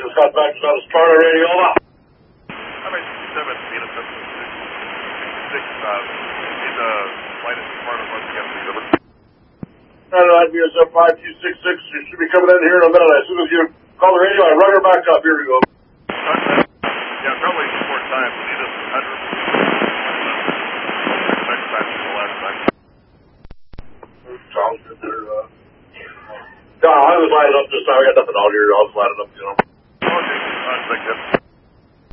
just got back to the Sparta radio. Over. I'm at 7, Venus 6, in the flight at Sparta once again, please, over. That'd be a 5266. You should be coming in here in a minute. As soon as you call the radio, I run her back up. Here we go. Yeah, probably 4 times. Venus 100. Next time to the last time. Sounds good there. No, I was lining up this time. I got nothing out here. I was lining up, you know. Okay, thank you.